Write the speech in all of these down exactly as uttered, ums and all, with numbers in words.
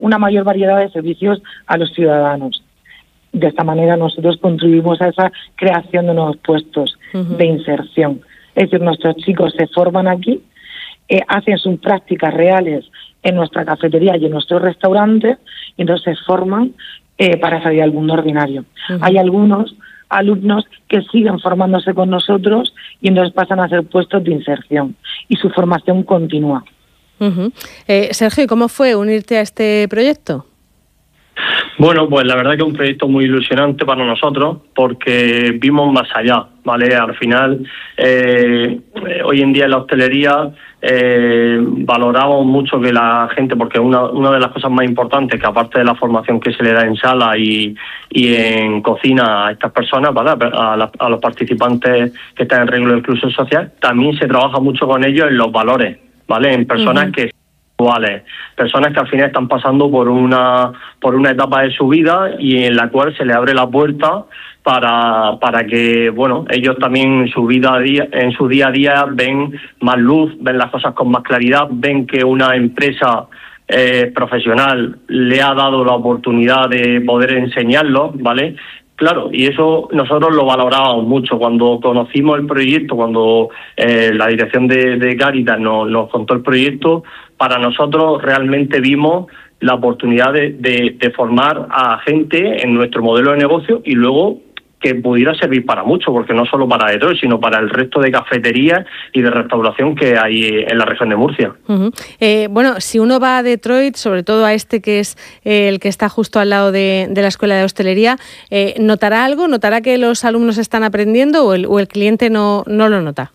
una mayor variedad de servicios a los ciudadanos. De esta manera nosotros contribuimos a esa creación de nuevos puestos uh-huh. de inserción. Es decir, nuestros chicos se forman aquí, eh, hacen sus prácticas reales en nuestra cafetería y en nuestro restaurante, y entonces se forman eh, para salir al mundo ordinario. Uh-huh. Hay algunos alumnos que siguen formándose con nosotros y entonces pasan a ser puestos de inserción y su formación continúa. Uh-huh. Eh, Sergio, ¿cómo fue unirte a este proyecto? Bueno, pues la verdad que es un proyecto muy ilusionante para nosotros porque vimos más allá, ¿vale? Al final, eh, hoy en día en la hostelería eh, valoramos mucho que la gente, porque una, una de las cosas más importantes, que aparte de la formación que se le da en sala y, y en cocina a estas personas, ¿vale? A, la, a los participantes que están en régimen de inclusión social, también se trabaja mucho con ellos en los valores, ¿vale? En personas uh-huh. que personas que al final están pasando por una por una etapa de su vida y en la cual se les abre la puerta para para que bueno ellos también en su vida día, en su día a día ven más luz, ven las cosas con más claridad, ven que una empresa eh, profesional le ha dado la oportunidad de poder enseñarlo, ¿vale? Claro, y eso nosotros lo valorábamos mucho. Cuando conocimos el proyecto, cuando eh, la dirección de, de Cáritas nos, nos contó el proyecto, para nosotros realmente vimos la oportunidad de, de, de formar a gente en nuestro modelo de negocio y luego que pudiera servir para mucho, porque no solo para Detroit, sino para el resto de cafeterías y de restauración que hay en la región de Murcia. Uh-huh. Eh, bueno, si uno va a Detroit, sobre todo a este que es eh, el que está justo al lado de, de la Escuela de Hostelería, eh, ¿notará algo? ¿Notará que los alumnos están aprendiendo o el, o el cliente no, no lo nota?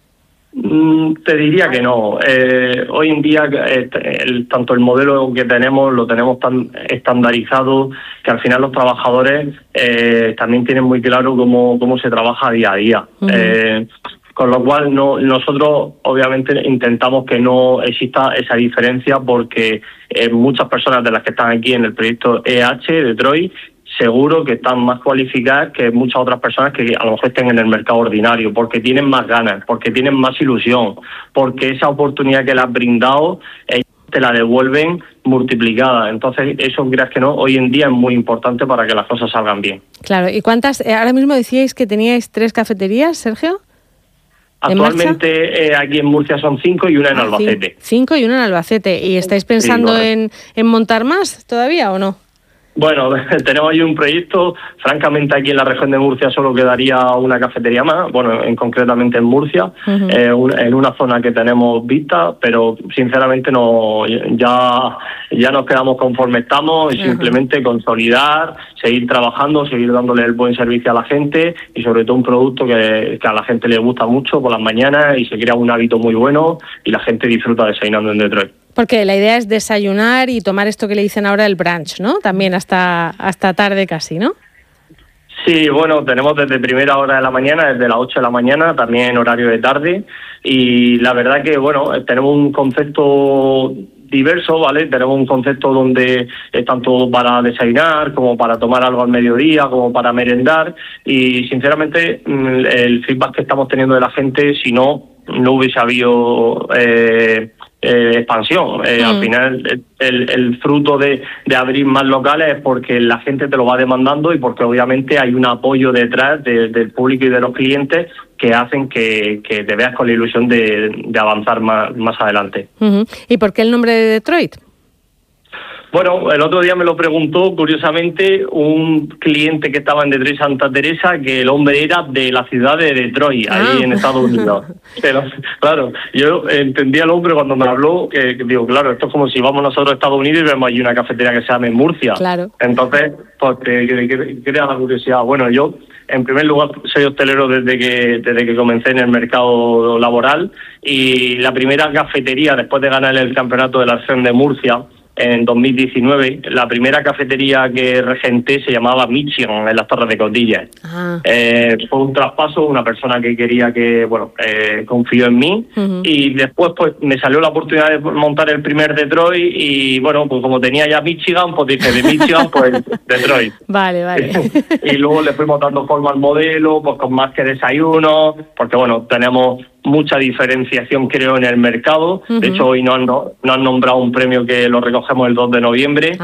Te diría que no. Eh, hoy en día, eh, el, tanto el modelo que tenemos lo tenemos tan estandarizado que al final los trabajadores eh, también tienen muy claro cómo, cómo se trabaja día a día. Uh-huh. Eh, con lo cual no, nosotros obviamente intentamos que no exista esa diferencia porque eh, muchas personas de las que están aquí en el proyecto E H Detroit seguro que están más cualificadas que muchas otras personas que a lo mejor estén en el mercado ordinario, porque tienen más ganas, porque tienen más ilusión, porque esa oportunidad que les has brindado, ellos te la devuelven multiplicada. Entonces, eso, creas que no, hoy en día es muy importante para que las cosas salgan bien. Claro, ¿y cuántas? Eh, ahora mismo decíais que teníais tres cafeterías, Sergio. Actualmente eh, aquí en Murcia son cinco y una en ah, Albacete. Cinco y una en Albacete. ¿Y estáis pensando sí, en, en montar más todavía o no? Bueno, tenemos ahí un proyecto, francamente aquí en la región de Murcia solo quedaría una cafetería más, bueno, en concretamente en Murcia, uh-huh. eh, un, en una zona que tenemos vista, pero sinceramente no ya ya nos quedamos conforme estamos y uh-huh. simplemente consolidar, seguir trabajando, seguir dándole el buen servicio a la gente y sobre todo un producto que, que a la gente le gusta mucho por las mañanas y se crea un hábito muy bueno y la gente disfruta desayunando en Detroit. Porque la idea es desayunar y tomar esto que le dicen ahora el brunch, ¿no? También hasta hasta tarde casi, ¿no? Sí, bueno, tenemos desde primera hora de la mañana, desde las ocho de la mañana, también en horario de tarde. Y la verdad que, bueno, tenemos un concepto diverso, ¿vale? Tenemos un concepto donde es tanto para desayunar, como para tomar algo al mediodía, como para merendar. Y, sinceramente, el feedback que estamos teniendo de la gente, si no, no hubiese habido Eh, Eh, expansión. Eh, mm. Al final el, el fruto de, de abrir más locales es porque la gente te lo va demandando y porque obviamente hay un apoyo detrás de, del público y de los clientes que hacen que, que te veas con la ilusión de, de avanzar más, más adelante. Uh-huh. ¿Y por qué el nombre de Detroit? Bueno, el otro día me lo preguntó, curiosamente, un cliente que estaba en Detroit Santa Teresa, que el hombre era de la ciudad de Detroit, ah. ahí en Estados Unidos. Pero, claro, yo entendí al hombre cuando me habló, que, que digo, claro, esto es como si vamos nosotros a Estados Unidos y vemos ahí una cafetería que se llama en Murcia. Claro. Entonces, pues te, te, te crea la curiosidad. Bueno, yo, en primer lugar, soy hostelero desde que desde que comencé en el mercado laboral y la primera cafetería, después de ganar el campeonato de la región de Murcia, en dos mil diecinueve, la primera cafetería que regenté se llamaba Michigan, en las Torres de Cordillas. Ah. Eh, fue un traspaso, una persona que quería que, bueno, eh, confió en mí. Uh-huh. Y después pues me salió la oportunidad de montar el primer Detroit y, bueno, pues como tenía ya Michigan, pues dije, de Michigan, pues Detroit. Vale, vale. Y luego le fuimos dando forma al modelo, pues con más que desayuno, porque, bueno, tenemos mucha diferenciación, creo, en el mercado. Uh-huh. De hecho, hoy nos han, nos han nombrado un premio que lo recogemos el dos de noviembre.